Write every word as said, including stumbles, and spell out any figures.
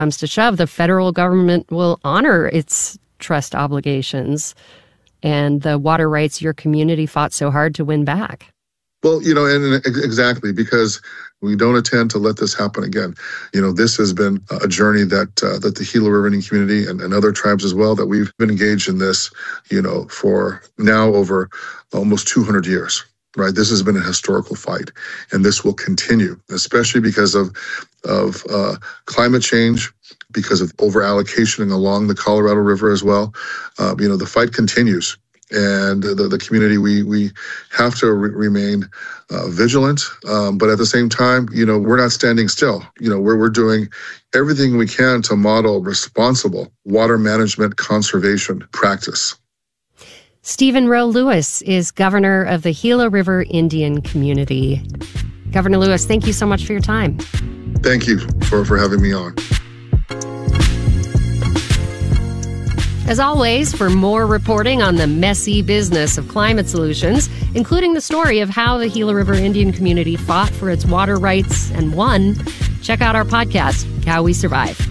comes to shove, the federal government will honor its trust obligations and the water rights your community fought so hard to win back. Well, you know, and exactly, because we don't intend to let this happen again. You know, this has been a journey that uh, that the Gila River Indian community and, and other tribes as well, that we've been engaged in this, you know, for now over almost two hundred years, right? This has been a historical fight, and this will continue, especially because of, of uh, climate change, because of over-allocation along the Colorado River as well. Uh, you know, the fight continues. And the, the community, we we have to re- remain uh, vigilant, um, but at the same time, you know, we're not standing still. You know, we're we're doing everything we can to model responsible water management conservation practice. Stephen Rowe Lewis is governor of the Gila River Indian Community. Governor Lewis, thank you so much for your time. Thank you for, for having me on. As always, for more reporting on the messy business of climate solutions, including the story of how the Gila River Indian community fought for its water rights and won, check out our podcast, How We Survive.